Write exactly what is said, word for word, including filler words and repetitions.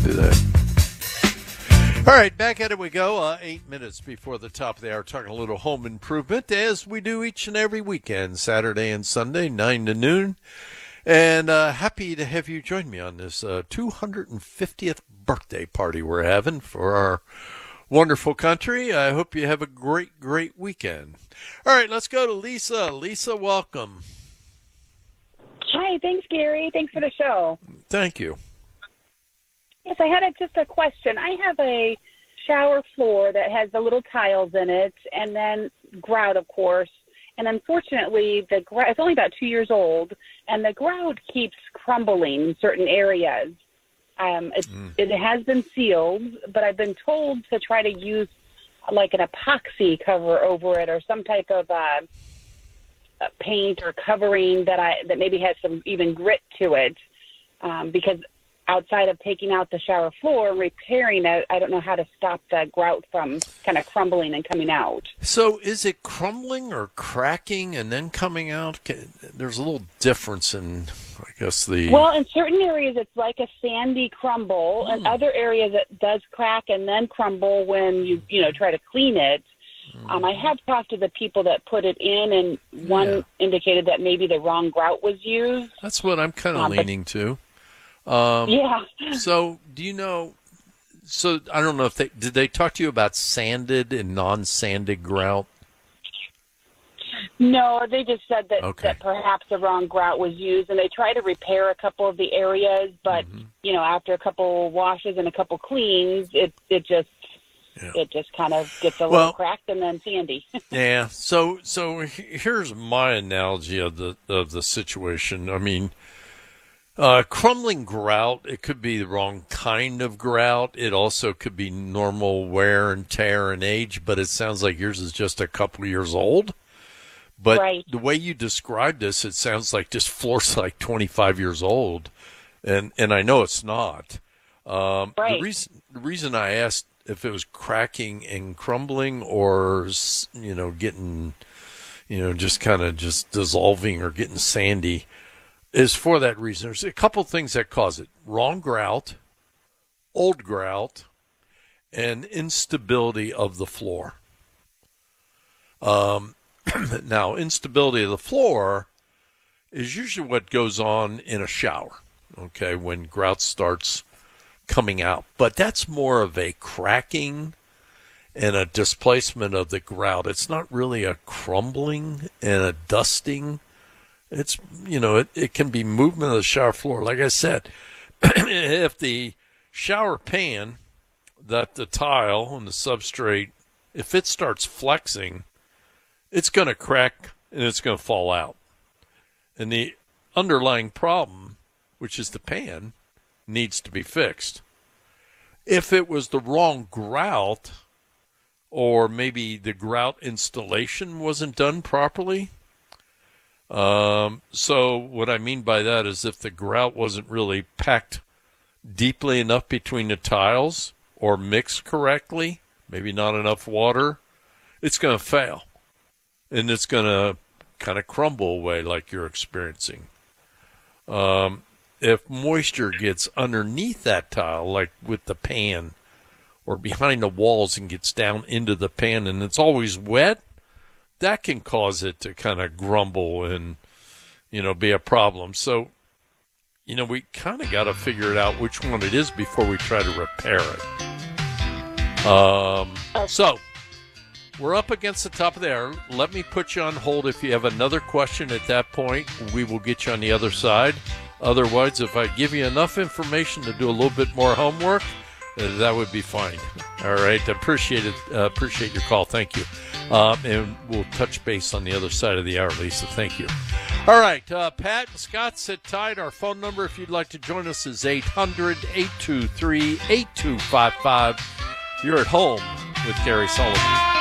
do that. All right, back at it we go. Uh, eight minutes before the top of the hour, talking a little home improvement, as we do each and every weekend, Saturday and Sunday, nine to noon. And uh, happy to have you join me on this uh, two hundred fiftieth birthday party we're having for our wonderful country. I hope you have a great, great weekend. All right, let's go to Lisa. Lisa, welcome. Hi, thanks, Gary. Thanks for the show. Thank you. Yes, I had a, just a question. I have a shower floor that has the little tiles in it, and then grout, of course. And unfortunately, the grout, it's only about two years old, and the grout keeps crumbling in certain areas. Um, it, mm. it has been sealed, but I've been told to try to use like an epoxy cover over it or some type of uh, paint or covering that I that maybe has some even grit to it, um, because outside of taking out the shower floor and repairing it, I don't know how to stop the grout from kind of crumbling and coming out. So is it crumbling or cracking and then coming out? There's a little difference in, I guess, the... Well, in certain areas, it's like a sandy crumble. Mm. In other areas, it does crack and then crumble when you, you know, try to clean it. Mm. Um, I have talked to the people that put it in, and one yeah. indicated that maybe the wrong grout was used. That's what I'm kind of um, leaning but, to. Um, yeah. So, do you know? So, I don't know if they did. They talk to you about sanded and non-sanded grout? No, they just said that, okay. that perhaps the wrong grout was used, and they try to repair a couple of the areas, but mm-hmm. you know, after a couple washes and a couple cleans, it it just yeah. it just kind of gets a well, little cracked and then sandy. yeah. So, so here's my analogy of the of the situation. I mean. Uh, crumbling grout, it could be the wrong kind of grout. It also could be normal wear and tear and age, but it sounds like yours is just a couple years old. But right. the way you described this, it sounds like this floor's like twenty-five years old, and, and I know it's not. Um, right. The reason, the reason I asked if it was cracking and crumbling or, you know, getting, you know, just kind of just dissolving or getting sandy is for that reason. There's a couple things that cause it. Wrong grout, old grout, and instability of the floor. Um, now, instability of the floor is usually what goes on in a shower, okay, when grout starts coming out. But that's more of a cracking and a displacement of the grout. It's not really a crumbling and a dusting. It's, you know, it, it can be movement of the shower floor. Like I said, if the shower pan, that the tile and the substrate, if it starts flexing, it's going to crack and it's going to fall out. And the underlying problem, which is the pan, needs to be fixed. If it was the wrong grout, or maybe the grout installation wasn't done properly, Um, so what I mean by that is if the grout wasn't really packed deeply enough between the tiles or mixed correctly, maybe not enough water, it's going to fail. And it's going to kind of crumble away like you're experiencing. Um, if moisture gets underneath that tile, like with the pan or behind the walls and gets down into the pan and it's always wet, that can cause it to kind of grumble and, you know, be a problem. So, you know, we kind of got to figure it out which one it is before we try to repair it. Um, so, we're up against the top of the hour. Let me put you on hold. If you have another question at that point, we will get you on the other side. Otherwise, if I give you enough information to do a little bit more homework, uh, that would be fine. All right. Appreciate it. Uh, appreciate your call. Thank you. Um, and we'll touch base on the other side of the hour, Lisa. Thank you. All right. Uh, Pat and Scott, sit tight. Our phone number, if you'd like to join us, is eight hundred, eight two three, eight two five five. You're at home with Gary Sullivan.